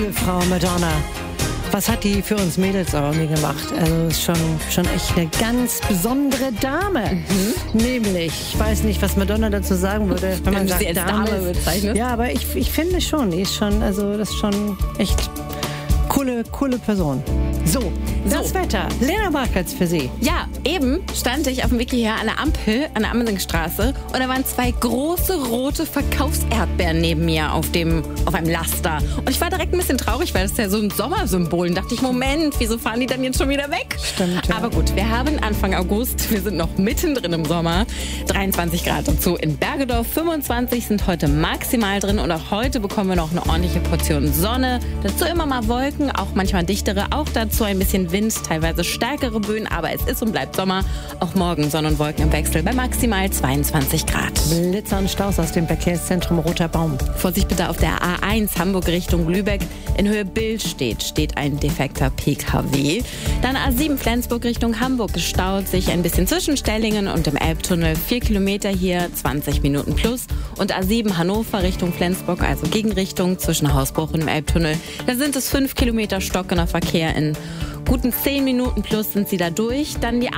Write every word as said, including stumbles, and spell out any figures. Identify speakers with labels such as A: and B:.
A: Frau Madonna, was hat die für uns Mädels aber irgendwie gemacht? Also ist schon, schon echt eine ganz besondere Dame. Mhm. Nämlich, ich weiß nicht, was Madonna dazu sagen würde, wenn man sagt,
B: sie als
A: Dame,
B: Dame bezeichnet.
A: Ja, aber ich, ich finde schon, die ist schon, also das ist schon echt coole, coole Person. So, das so. Wetter. Lena Markatz für Sie.
B: Ja, eben stand ich auf dem Weg hierher an der Ampel, an der Ammersingstraße, und da waren zwei große rote Verkaufserdbeeren neben mir auf dem, auf einem Laster. Und ich war direkt ein bisschen traurig, weil das ist ja so ein Sommersymbol. Und dachte ich, Moment, wieso fahren die dann jetzt schon wieder weg?
A: Stimmt, ja.
B: Aber gut, wir haben Anfang August, wir sind noch mittendrin im Sommer. dreiundzwanzig Grad dazu in Bergedorf, fünfundzwanzig sind heute maximal drin. Und auch heute bekommen wir noch eine ordentliche Portion Sonne. Dazu immer mal Wolken, auch manchmal dichtere, auch dazu ein bisschen Wind, teilweise stärkere Böen, aber es ist und bleibt Sommer. Auch morgen Sonne und Wolken im Wechsel bei maximal zweiundzwanzig Grad.
A: Blitzer und Staus aus dem Verkehrszentrum Roter Baum.
B: Vorsicht bitte auf der A eins Hamburg Richtung Lübeck. In Höhe Billstedt steht ein defekter P K W. Dann A sieben Flensburg Richtung Hamburg gestaut sich ein bisschen zwischen Stellingen und dem Elbtunnel. Vier Kilometer hier, zwanzig Minuten plus. Und A sieben Hannover Richtung Flensburg, also Gegenrichtung zwischen Hausbruch und dem Elbtunnel. Da sind es fünf Kilometer stockender Verkehr. In guten zehn Minuten plus sind sie da durch. Dann die